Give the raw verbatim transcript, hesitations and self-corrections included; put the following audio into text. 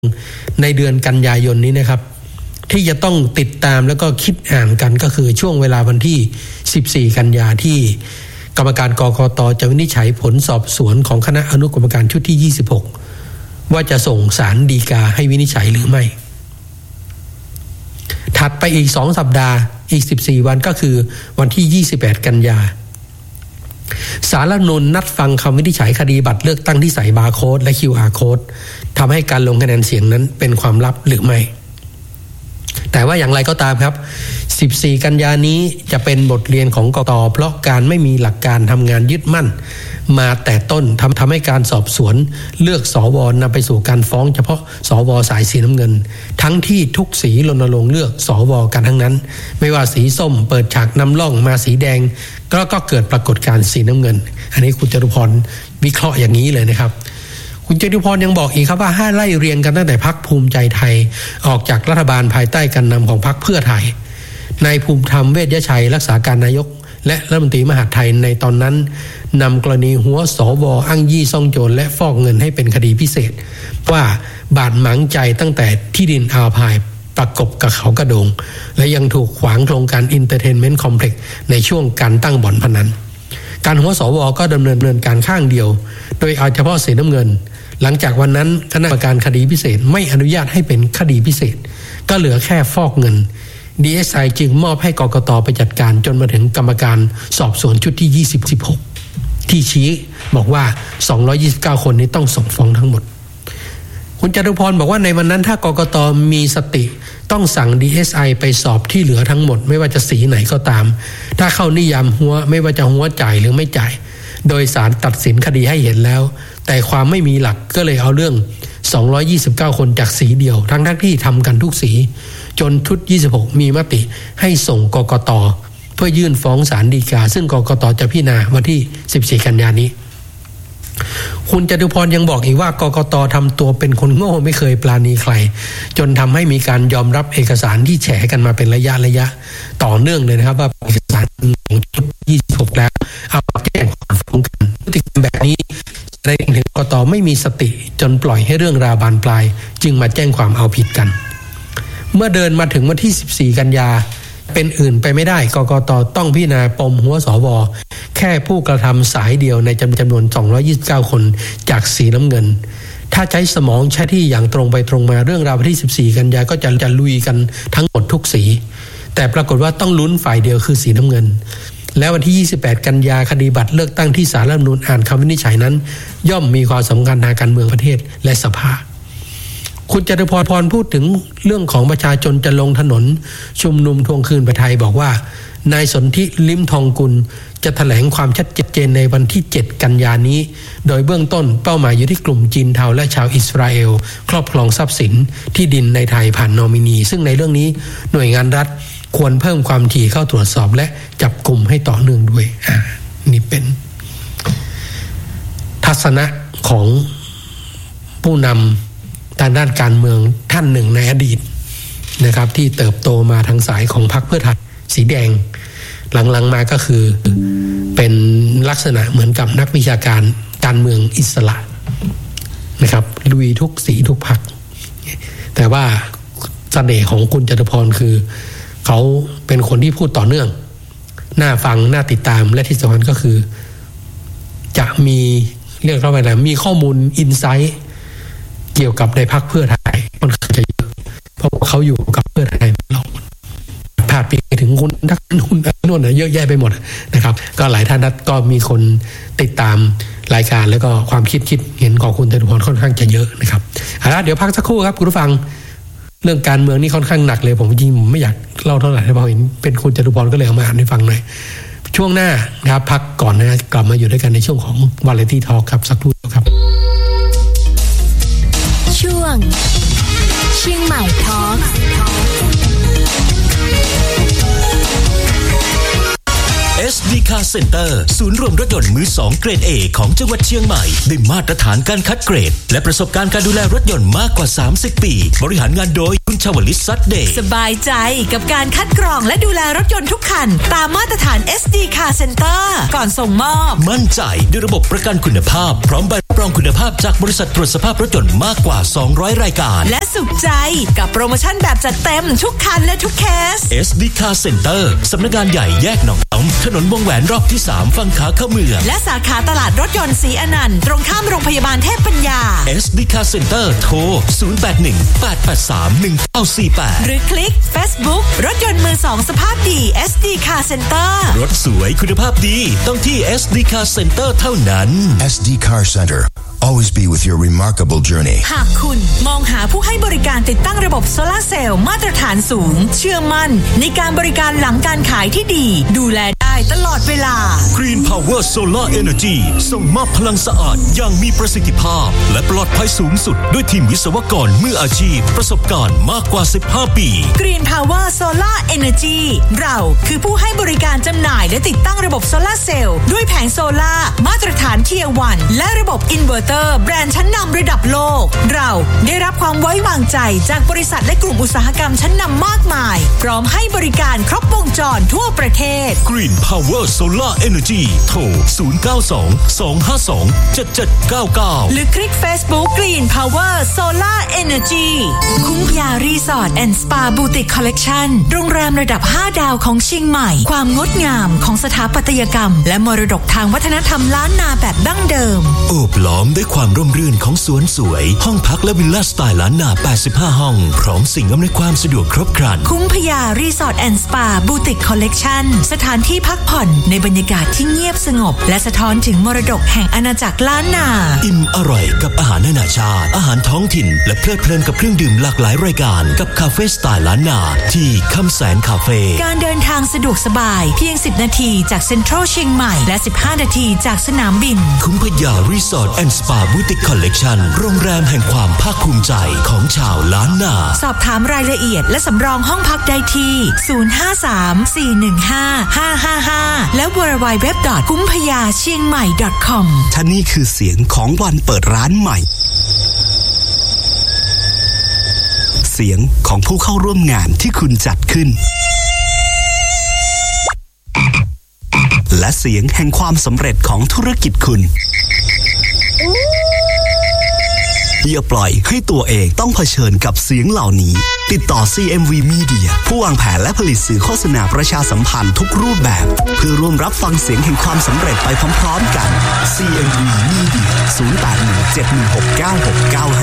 ในเดือนกันยายนนี้นะครับที่จะต้องติดตามแล้วก็คิดอ่านกันก็คือช่วงเวลาวันที่สิบสี่กันยาที่กรรมการกกต.จะวินิจฉัยผลสอบสวนของคณะอนุกรรมการชุดที่ยี่สิบหกว่าจะส่งศาลฎีกาให้วินิจฉัยหรือไม่ถัดไปอีกสองสัปดาห์อีกสิบสี่วันก็คือวันที่ยี่สิบแปดกันยาศาลรัฐธรรมนูญนัดฟังคำวินิจฉัยคดีบัตรเลือกตั้งที่ใส่บาร์โค้ดและ คิว อาร์ โค้ดทำให้การลงคะแนนเสียงนั้นเป็นความลับหรือไม่แต่ว่าอย่างไรก็ตามครับสิบสี่กันยานี้จะเป็นบทเรียนของกกต.เพราะการไม่มีหลักการทำงานยึดมั่นมาแต่ต้นทำทำให้การสอบสวนเลือกสวนำไปสู่การฟ้องเฉพาะสวสายสีน้ำเงินทั้งที่ทุกสีรณรงค์เลือกสวกันทั้งนั้นไม่ว่าสีส้มเปิดฉากนำร่องมาสีแดงก็ก็เกิดปรากฏการณ์สีน้ำเงินอันนี้คุณจตุพรวิเคราะห์อย่างนี้เลยนะครับคุณจตุพรยังบอกอีกครับว่าให้ไล่เรียงกันตั้งแต่พรรคภูมิใจไทยออกจากรัฐบาลภายใต้การนำของพรรคเพื่อไทยนายภูมิธรรมเวชยชัยรักษาการนายกและรัฐมนตรีมหาดไทยในตอนนั้นนำกรณีหัวสวอ้างยี่ซ่องโจรและฟอกเงินให้เป็นคดีพิเศษว่าบาดหมางใจตั้งแต่ที่ดินอาพายประกบกับเขากระโดงและยังถูกขวางโครงการอินเตอร์เทนเมนต์คอมเพล็กซ์ในช่วงการตั้งบ่อนพนันการหัวสวก็ดำเนินเนินการข้างเดียวโดยเอาเฉพาะสีน้ำเงินหลังจากวันนั้นคณะกรรมการคดีพิเศษไม่อนุญาตให้เป็นคดีพิเศษก็เหลือแค่ฟอกเงิน ดี เอส ไอ จึงมอบให้กกต.ไปจัดการจนมาถึงกรรมการสอบสวนชุดที่ยี่สิบ สิบหกที่ชี้บอกว่าสองร้อยยี่สิบเก้าคนนี้ต้องส่งฟ้องทั้งหมดคุณจตุพรบอกว่าในวันนั้นถ้ากกต.มีสติต้องสั่ง ดี เอส ไอ ไปสอบที่เหลือทั้งหมดไม่ว่าจะสีไหนก็ตามถ้าเข้านิยามหัวไม่ว่าจะหัวจ่ายหรือไม่จ่ายโดยศาลตัดสินคดีให้เห็นแล้วแต่ความไม่มีหลักก็เลยเอาเรื่องสองร้อยยี่สิบเก้าคนจากสีเดียวทั้งทั้งที่ทำกันทุกสีจนชุดยี่สิบหกมีมติให้ส่งกกต.เพื่อยื่นฟ้องศาลฎีกาซึ่งกกต.จะพิจารณาวันที่สิบสี่กันยายนนี้คุณจตุพรยังบอกอีกว่ากกต.ทำตัวเป็นคนโง่ไม่เคยปราณีใครจนทำให้มีการยอมรับเอกสารที่แฉกันมาเป็นระยะระยะต่อเนื่องเลยนะครับว่าเอกสารของชุดยี่สิบหกแล้วเอาแจ้งความฟ้องกันพฤติกรรมแบบนี้แสดงถึงกกต.ไม่มีสติจนปล่อยให้เรื่องราวบานปลายจึงมาแจ้งความเอาผิดกันเมื่อเดินมาถึงวันที่สิบสี่กันยาเป็นอื่นไปไม่ได้กกต.ต้องพิจารณาปมหัวสวแค่ผู้กระทำสายเดียวในจำนวนสองร้อยยี่สิบเก้าคนจากสีน้ำเงินถ้าใช้สมองใช้ที่อย่างตรงไปตรงมาเรื่องราววันที่สิบสี่กันยาก็จะจะลุยกันทั้งหมดทุกสีแต่ปรากฏว่าต้องลุ้นฝ่ายเดียวคือสีน้ำเงินแล้ววันที่ยี่สิบแปดกันยาคดีบัตรเลือกตั้งที่ศาลรัฐธรรมนูญอ่านคำวินิจฉัยนั้นย่อมมีความสำคัญทางการเมืองประเทศและสภาคุณจตุพรพรพูดถึงเรื่องของประชาชนจะลงถนนชุมนุมทวงคืนประเทศไทยบอกว่านายสนธิลิ้มทองกุลจะแถลงความชัดเจนในวันที่เจ็ดกันยานี้โดยเบื้องต้นเป้าหมายอยู่ที่กลุ่มจีนเทาและชาวอิสราเอลครอบครองทรัพย์สินที่ดินในไทยผ่านนอมินีซึ่งในเรื่องนี้หน่วยงานรัฐควรเพิ่มความถี่เข้าตรวจสอบและจับกลุ่มให้ต่อเนื่องด้วยอ่านี่เป็นทัศนะของผู้นำทางด้านการเมืองท่านหนึ่งในอดีตนะครับที่เติบโตมาทางสายของพรรคเพื่อไทยสีแดงหลังๆมาก็คือเป็นลักษณะเหมือนกับนักวิชาการการเมืองอิสระนะครับลุยทุกสีทุกพรรคแต่ว่าเสน่ห์ของคุณจตุพรคือเขาเป็นคนที่พูดต่อเนื่องน่าฟังน่าติดตามและที่สำคัญก็คือจะมีเรียกว่าอะไรมีข้อมูลอินไซต์เกี่ยวกับในพรรคเพื่อไทยมันจะเยอะเพราะเขาอยู่กับเพื่อไทยเราพาดไปถึงคุณทักษิณคุณนู่นเยอะแยะไปหมดนะครับก็หลายท่านก็มีคนติดตามรายการแล้วก็ความคิดคิดเห็นของคุณจตุพรค่อนข้างจะเยอะนะครับเอาละเดี๋ยวพักสักครู่ครับคุณผู้ฟังเรื่องการเมืองนี่ค่อนข้างหนักเลยผมจริงผมไม่อยากเล่าเท่าไหร่แต่พอเห็นเป็นคุณจตุพรก็เลยเอามาอ่านให้ฟังหน่อยช่วงหน้านะครับพักก่อนนะกลับมาอยู่ด้วยกันในช่วงของ Variety Talk ครับสักครู่ครับช่วงเชียงใหม่ทอล์คเอส ดี Car Center ศูนย์รวมรถยนต์มือสองเกรด A ของจังหวัดเชียงใหม่ด้วยมาตรฐานการคัดเกรดและประสบการณ์การดูแลรถยนต์มากกว่าสามสิบปีบริหารงานโดยคุณชวลิต ซัดเดย์สบายใจกับการคัดกรองและดูแลรถยนต์ทุกคันตามมาตรฐาน เอส ดี Car Center ก่อนส่งมอบมั่นใจด้วยระบบประกันคุณภาพพร้อมใบรับรรองคุณภาพจากบริษัทตรวจสภาพรถยนต์มากกว่าสองร้อยรายการและสุขใจกับโปรโมชั่นแบบจัดเต็มทุกคันและทุกเคสเอส ดี Car Center สำนักงานใหญ่แยกหนองจอกถนนวงแหวนรอบที่สามฝั่งขาเข้าเมืองและสาขาตลาดรถยนต์ศรีอนันต์ตรงข้ามโรงพยาบาลเทพปัญญาเอส ดี Car Center โทรศูนย์ แปด หนึ่ง แปด แปด สาม หนึ่ง เก้า สี่ แปดหรือคลิก Facebook รถยนต์มือสองสภาพดี เอส ดี Car Center รถสวยคุณภาพดีต้องที่ เอส ดี Car Center เท่านั้นเอส ดี Car Center always be with your remarkable journey หากคุณมองหาผู้ให้บริการติดตั้งระบบโซลาร์เซลล์มาตรฐานสูงเชื่อมั่นในการบริการหลังการขายที่ดีดูแลได้ตลอดเวลา Green Power Solar Energy ส่งมอบพลังสะอาดอย่างมีประสิทธิภาพและปลอดภัยสูงสุดด้วยทีมวิศวกรมืออาชีพประสบการณ์มากกว่าสิบห้าปี Green Power Solar Energy เราคือผู้ให้บริการจำหน่ายและติดตั้งระบบโซลาร์เซลล์ด้วยแผงโซลาร์มาตรฐาน Tier วันและระบบอินเวอร์เตอร์แบรนด์ชั้นนำระดับโลกเราได้รับความไว้วางใจจากบริษัทและกลุ่มอุตสาหกรรมชั้นนำมากมายพร้อมให้บริการครบวงจรทั่วประเทศ Green Power Solar Energy โทรศูนย์ เก้า สอง สอง ห้า สอง เจ็ด เจ็ด เก้า เก้าหรือคลิก Facebook Green Power Solar Energy คุ้งพยารีสอร์ทแอนด์สปาบูติกคอลเลกชันโรงแรมระดับห้าดาวของเชียงใหม่ความงดงามของสถาปัตยกรรมและมรดกทางวัฒนธรรมล้านนาแบบดั้งเดิมโอบล้อมด้วยความร่มรื่นของสวนสวยห้องพักและวิลล่าสไตล์ล้านนาแปดสิบห้าห้องพร้อมสิ่งอำนวยความสะดวกครบครันคุ้งพยารีสอร์ทแอนด์สปาบูติกคอลเลกชันสถานที่พักผ่อนในบรรยากาศที่เงียบสงบและสะท้อนถึงมรดกแห่งอาณาจักรล้านนาอิ่มอร่อยกับอาหารนานาชาติอาหารท้องถิ่นและเพลิดเพลินกับเครื่องดื่มหลากหลายรายการกับคาเฟ่สไตล์ล้านนาที่คำแสนคาเฟ่การเดินทางสะดวกสบายเพียงสิบนาทีจากเซ็นทรัลเชียงใหม่และสิบห้านาทีจากสนามบินคุ้งพยารีสอร์ทแอนด์สปาบูติกคอลเลกชันโรงแรมแห่งความภาคภูมิใจของชาวล้านนาสอบถามรายละเอียดและสำรองห้องพักได้ที่ศูนย์ ห้า สาม สี่ หนึ่ง ห้า ห้า ห้า ห้าและ ดับเบิลยู ดับเบิลยู ดับเบิลยู ดับเบิลยู ดอท คุ้งพยาเชียงใหม่ ดอท คอมท่านี่คือเสียงของวันเปิดร้านใหม่เสียงของผู้เข้าร่วมงานที่คุณจัดขึ้นและเสียงแห่งความสำเร็จของธุรกิจคุณอย่าปล่อยให้ตัวเองต้องเผชิญกับเสียงเหล่านี้ติดต่อ ซี เอ็ม วี Media ผู้วางแผนและผลิตสื่อโฆษณาประชาสัมพันธ์ทุกรูปแบบเพื่อร่วมรับฟังเสียงแห่งความสำเร็จไปพร้อมๆกัน ซี เอ็ม วี Media ศูนย์ แปด หนึ่ง เจ็ด หนึ่ง หก เก้า หก เก้า ห้า